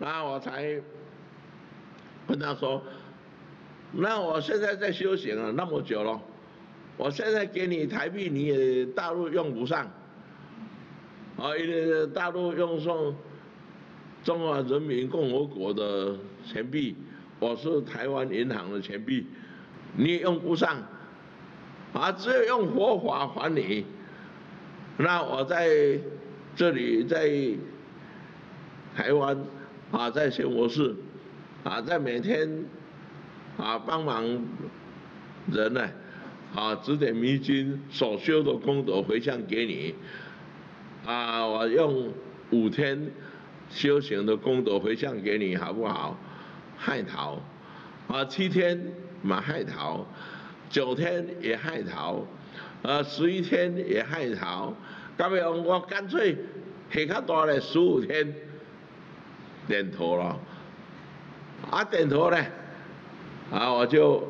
然后我才跟他说，那我现在在修行了那么久了，我现在给你台币你也大陆用不上，因为大陆用上中华人民共和国的钱币，我是台湾银行的钱币，你也用不上，只有用佛法还你。那我在这里在台湾在学佛寺在每天帮忙人呢指点迷津所修的功德回向给你我用5天修行的功德回向给你好不好？害桃7天嘛害桃，9天也害桃，11天也害桃，到尾我干脆下较大的15天点头了，点头呢，我就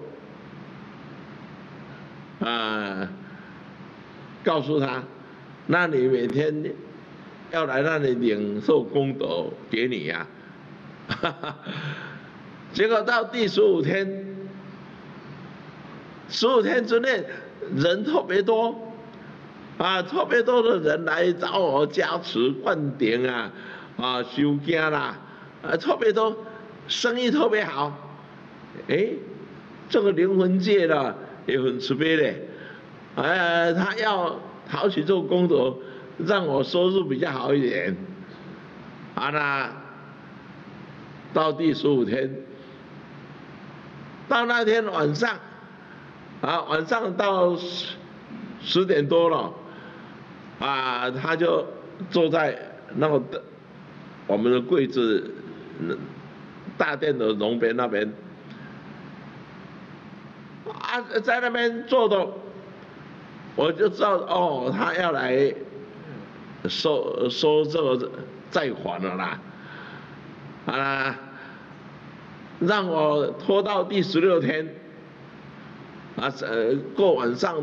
告诉他，那你每天要来那里领受功德给你呀，结果到第15天，15天之内人特别多，特别多的人来找我加持灌顶修经啦，特别多，生意特别好，这个灵魂界的也很慈悲的，他要讨取这个功德，让我收入比较好一点，那到第15天，到那天晚上，晚上到10点多了，他就坐在那个我们的柜子大殿的龙边那边，在那边坐的，我就知道他要来收这个债款了啦，让我拖到第16天，过晚上。